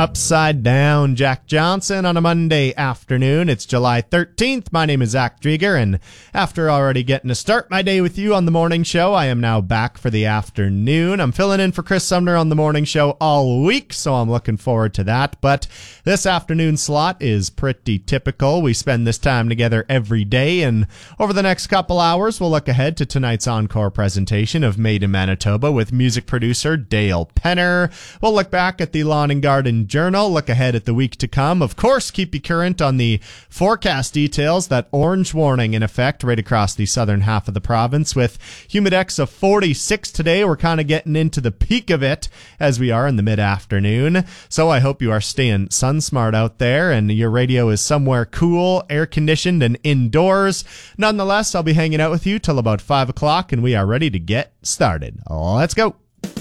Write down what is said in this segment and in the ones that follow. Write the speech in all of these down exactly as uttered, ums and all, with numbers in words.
Upside Down, Jack Johnson on a Monday afternoon. It's July thirteenth. My name is Zach Drieger, and after already getting to start my day with you on the morning show, I am now back for the afternoon. I'm filling in for Chris Sumner on the morning show all week, so I'm looking forward to that. But this afternoon slot is pretty typical. We spend this time together every day, and over the next couple hours, we'll look ahead to tonight's encore presentation of Made in Manitoba with music producer Dale Penner. We'll look back at the Lawn and Garden Journal, look ahead at the week to come. Of course, keep you current on the forecast details, that orange warning in effect right across the southern half of the province with humidex of forty-six today. We're kind of getting into the peak of it as we are in the mid-afternoon. So I hope you are staying sun smart out there and your radio is somewhere cool, air-conditioned, and indoors. Nonetheless, I'll be hanging out with you till about five o'clock, and we are ready to get started. Let's go.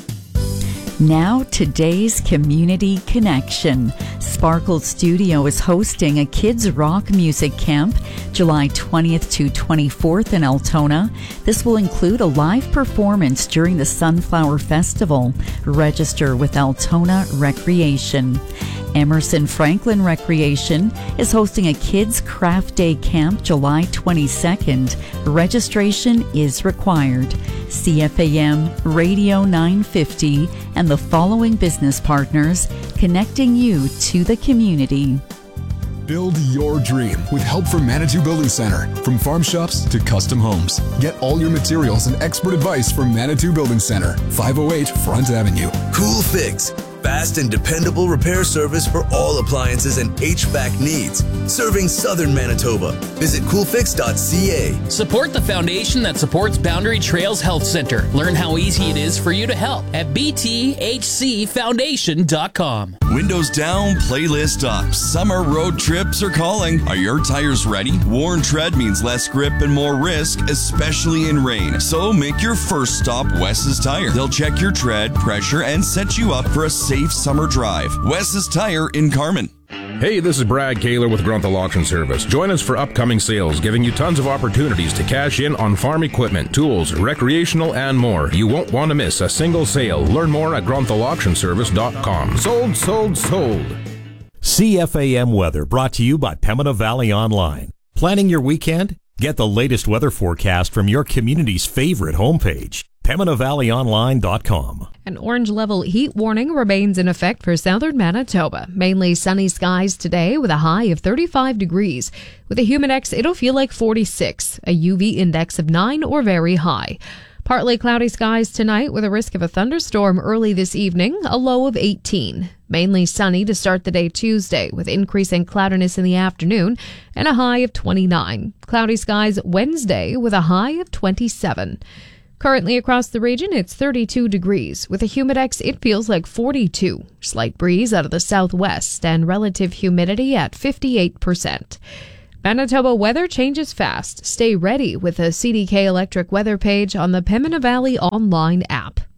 Now, today's Community Connection. Sparkle Studio is hosting a kids' rock music camp July twentieth to twenty-fourth in Altona. This will include a live performance during the Sunflower Festival. Register with Altona Recreation. Emerson Franklin Recreation is hosting a Kids Craft Day Camp July twenty-second. Registration is required. C F A M, Radio nine fifty, and the following business partners connecting you to the community. Build your dream with help from Manitou Building Center. From farm shops to custom homes. Get all your materials and expert advice from Manitou Building Center, five oh eight Front Avenue. Cool Fix. Fast and dependable repair service for all appliances and H V A C needs. Serving southern Manitoba. Visit cool fix dot c a. Support the foundation that supports Boundary Trails Health Center. Learn how easy it is for you to help at b t h c foundation dot com. Windows down, playlist up. Summer road trips are calling. Are your tires ready? Worn tread means less grip and more risk, especially in rain. So make your first stop Wes's Tire. They'll check your tread, pressure, and set you up for a safe summer drive. Wes's Tire in Carmen. Hey, this is Brad Kaler with Grunthal Auction Service. Join us for upcoming sales, giving you tons of opportunities to cash in on farm equipment, tools, recreational, and more. You won't want to miss a single sale. Learn more at grunthal auction service dot com. Sold, sold, sold. C F A M weather brought to you by Pembina Valley Online. Planning your weekend? Get the latest weather forecast from your community's favorite homepage, pembina valley online dot com. An orange level heat warning remains in effect for southern Manitoba. Mainly sunny skies today with a high of thirty-five degrees. With a humidex, it'll feel like forty-six, a U V index of nine or very high. Partly cloudy skies tonight with a risk of a thunderstorm early this evening, a low of eighteen. Mainly sunny to start the day Tuesday with increasing cloudiness in the afternoon and a high of twenty-nine. Cloudy skies Wednesday with a high of twenty-seven. Currently across the region, it's thirty-two degrees. With a humidex, it feels like forty-two. Slight breeze out of the southwest and relative humidity at fifty-eight percent. Manitoba weather changes fast. Stay ready with the C D K Electric weather page on the Pembina Valley online app.